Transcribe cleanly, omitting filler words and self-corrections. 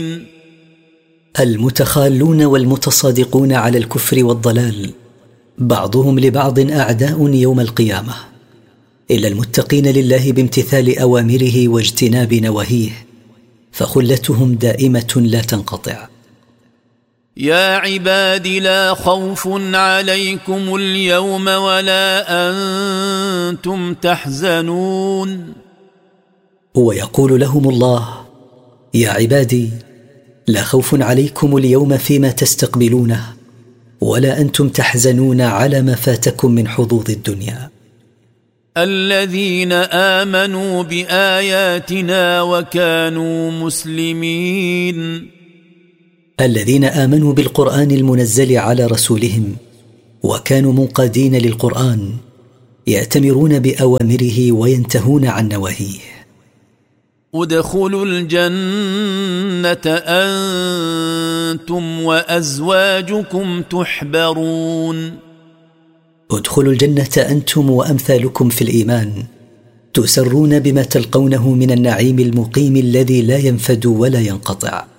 المتخالون والمتصادقون على الكفر والضلال بعضهم لبعض أعداء يوم القيامة، إلا المتقين لله بامتثال أوامره واجتناب نواهيه فخلتهم دائمة لا تنقطع. يا عباد لا خوف عليكم اليوم ولا أنتم تحزنون. ويقول لهم الله: يا عبادي لا خوف عليكم اليوم فيما تستقبلونه ولا أنتم تحزنون على ما فاتكم من حظوظ الدنيا. الذين آمنوا بآياتنا وكانوا مسلمين. الذين آمنوا بالقرآن المنزل على رسولهم وكانوا منقادين للقرآن يأتمرون بأوامره وينتهون عن نواهيه. ادخلوا الجنة أنتم وأزواجكم تحبرون. ادخلوا الجنة أنتم وأمثالكم في الإيمان تسرون بما تلقونه من النعيم المقيم الذي لا ينفد ولا ينقطع.